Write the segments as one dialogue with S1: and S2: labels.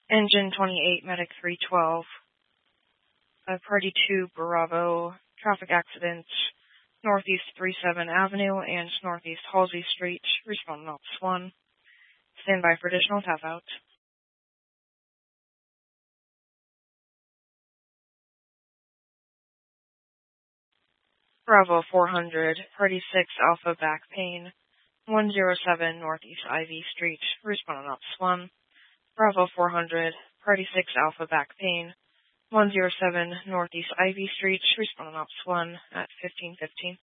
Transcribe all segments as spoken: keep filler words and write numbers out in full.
S1: Engine twenty-eight, Medic three twelve. Uh, Party two, Bravo. Traffic accident, Northeast thirty-seventh Avenue and Northeast Halsey Street. Respond on Ops one. Stand by for additional tap out. Bravo four hundred, Party six, Alpha back pain, one oh seven Northeast Ivy Street. Respond on Ops one. Bravo four hundred, Party six, Alpha back pain, one oh seven Northeast Ivy Street. Respond on Ops one at fifteen fifteen.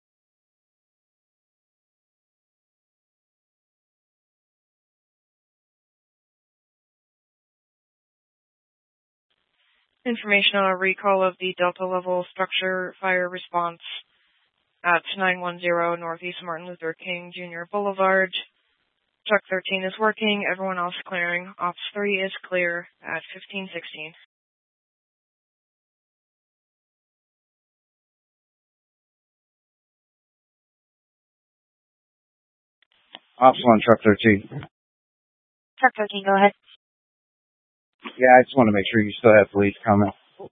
S1: Information on a recall of the Delta level structure fire response at nine one zero Northeast Martin Luther King Junior Boulevard. Truck thirteen is working. Everyone else clearing. Ops three is clear at fifteen sixteen.
S2: Ops one, Truck thirteen.
S3: Truck thirteen, go ahead.
S2: Yeah, I just want to make sure you still have police coming.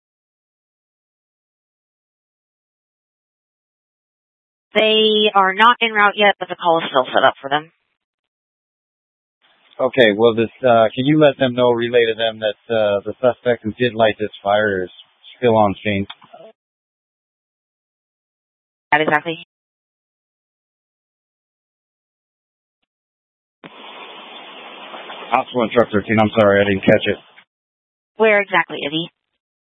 S3: They are not en route yet, but the call is still set up for them.
S2: Okay, well, this, uh, can you let them know, relay to them that uh, the suspect who did light this fire is still on scene?
S3: That exactly.
S2: Ops one, Truck thirteen, I'm sorry, I didn't catch it.
S3: Where exactly, is he?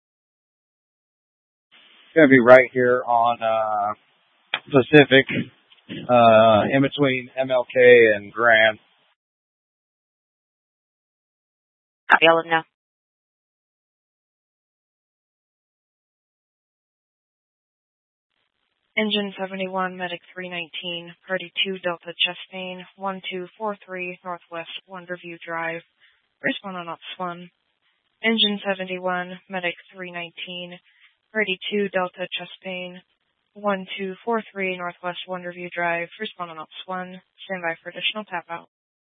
S2: It's going to be right here on uh, Pacific, uh, in between M L K and Grand.
S3: Copy, I'll let him know.
S1: Engine seventy-one, Medic three nineteen, Party two, Delta Chastain, one two four three Northwest Wonderview Drive. Respond on Ops one. Engine seventy-one, Medic three nineteen, Party two, Delta Chastain, one two four three Northwest Wonderview Drive. Respond on Ops one. Stand by for additional tap out.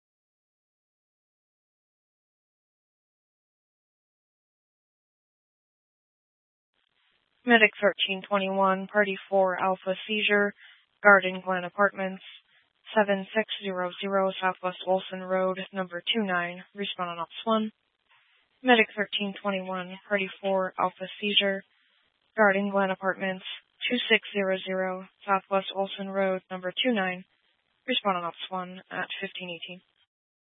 S1: Medic thirteen twenty-one, Party four, Alpha Seizure, Garden Glen Apartments, seven six zero zero Southwest Olson Road, number two nine. Respond on Ops one. Medic thirteen twenty-one, Party four, Alpha Seizure, Garden Glen Apartments, two six zero zero Southwest Olson Road, number two nine. Respond on Ops one at fifteen eighteen.